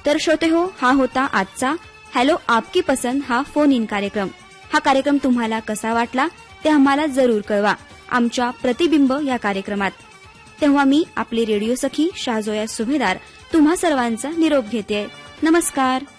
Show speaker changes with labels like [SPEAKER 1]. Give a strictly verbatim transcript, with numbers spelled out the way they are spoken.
[SPEAKER 1] तर श्रोते हो, हा होता आजचा हॅलो आपकी पसंद हा फोन इन कार्यक्रम. हा कार्यक्रम तुम्हाला कसा वाटला ते आम्हाला जरूर कळवा आमच्या प्रतिबिंब या कार्यक्रमात. तेव्हा मी आपली रेडिओ सखी शाहजोया सुभेदार तुम्हा सर्वांचा निरोप घेते. नमस्कार.